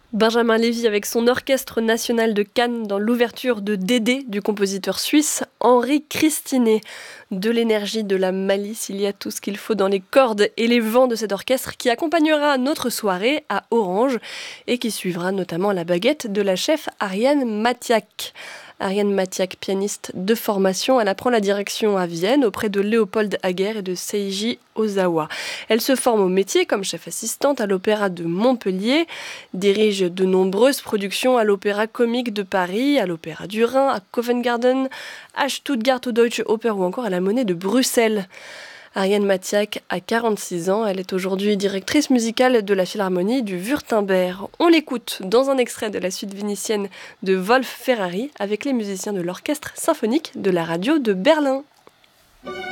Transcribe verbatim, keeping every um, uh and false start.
Benjamin Lévy avec son orchestre national de Cannes dans l'ouverture de Dédé du compositeur suisse Henri Christinet. De l'énergie, de la malice, il y a tout ce qu'il faut dans les cordes et les vents de cet orchestre qui accompagnera notre soirée à Orange et qui suivra notamment la baguette de la chef Ariane Matiak. Ariane Matiak, pianiste de formation, elle apprend la direction à Vienne auprès de Léopold Hager et de Seiji Ozawa. Elle se forme au métier comme chef assistante à l'Opéra de Montpellier, dirige de nombreuses productions à l'Opéra Comique de Paris, à l'Opéra du Rhin, à Covent Garden, à Stuttgart au Deutsche Oper ou encore à la Monnaie de Bruxelles. Ariane Matiak a quarante-six ans, elle est aujourd'hui directrice musicale de la Philharmonie du Wurtemberg. On l'écoute dans un extrait de la suite vénitienne de Wolf Ferrari avec les musiciens de l'Orchestre symphonique de la radio de Berlin.